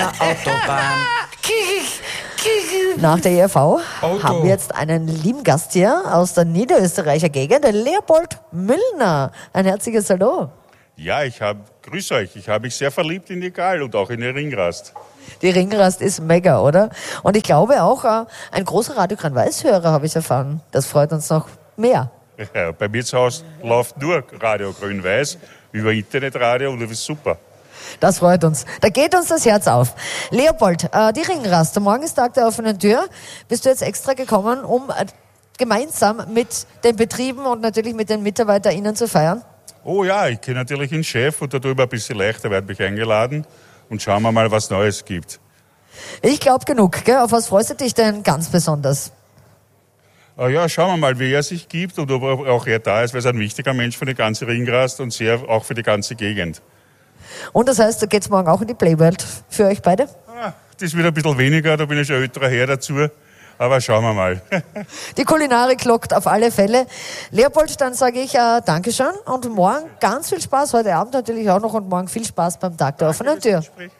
Autobahn. Nach der ERV Auto. haben wir jetzt einen lieben Gast hier aus der Niederösterreicher Gegend, der Leopold Müllner. Ein herzliches Hallo. Ja, grüß euch. Ich habe mich sehr verliebt in die Gal und auch in die Ringrast. Die Ringrast ist mega, oder? Und ich glaube auch, ein großer Radio Grün-Weiß-Hörer habe ich erfahren. Das freut uns noch mehr. Ja, bei mir zu Hause läuft nur Radio Grün-Weiß, über Internetradio und das ist super. Das freut uns. Da geht uns das Herz auf. Leopold, die Ringrast, morgen ist Tag der offenen Tür. Bist du jetzt extra gekommen, um gemeinsam mit den Betrieben und natürlich mit den MitarbeiterInnen zu feiern? Oh ja, ich kenne natürlich den Chef und darüber ein bisschen leichter, werde mich eingeladen und schauen wir mal, was Neues gibt. Ich glaube genug, gell? Auf was freust du dich denn ganz besonders? Ja, schauen wir mal, wie er sich gibt und ob auch er da ist, weil er ein wichtiger Mensch für die ganze Ringrast und sehr auch für die ganze Gegend. Und das heißt, da geht's morgen auch in die Playwelt für euch beide? Das ist wieder ein bisschen weniger, da bin ich schon älterer Herr dazu. Aber schauen wir mal. Die Kulinarik lockt auf alle Fälle. Leopold, dann sage ich Dankeschön und morgen ganz viel Spaß. Heute Abend natürlich auch noch und morgen viel Spaß beim Tag der offenen Tür.